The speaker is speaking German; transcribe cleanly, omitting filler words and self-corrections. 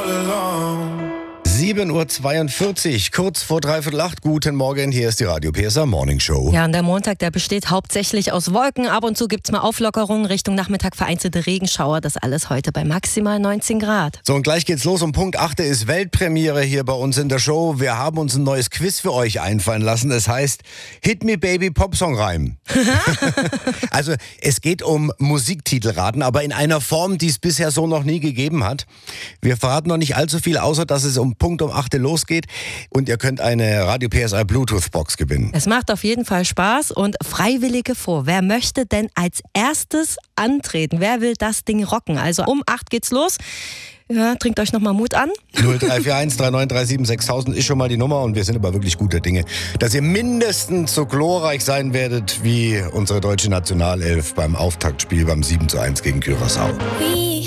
7:42 Uhr, kurz vor 7:45. Guten Morgen, hier ist die Radio PSR Morning Show. Ja, und der Montag, der besteht hauptsächlich aus Wolken. Ab und zu gibt's mal Auflockerungen, Richtung Nachmittag vereinzelte Regenschauer. Das alles heute bei maximal 19 Grad. So, und gleich geht's los. Um Punkt 8 ist Weltpremiere hier bei uns in der Show. Wir haben uns ein neues Quiz für euch einfallen lassen. Es heißt Hit Me Baby Popsong-Reim. Also, es geht um Musiktitelraten, aber in einer Form, die es bisher so noch nie gegeben hat. Wir verraten noch nicht allzu viel, außer dass es um Punkt um 8 Uhr losgeht und ihr könnt eine Radio PSR Bluetooth-Box gewinnen. Es macht auf jeden Fall Spaß und Freiwillige vor. Wer möchte denn als erstes antreten? Wer will das Ding rocken? Also um 8 geht's los. Ja, trinkt euch nochmal Mut an. 0341 3937 6000 ist schon mal die Nummer und wir sind aber wirklich guter Dinge, dass ihr mindestens so glorreich sein werdet wie unsere deutsche Nationalelf beim Auftaktspiel beim 7:1 gegen Curaçao.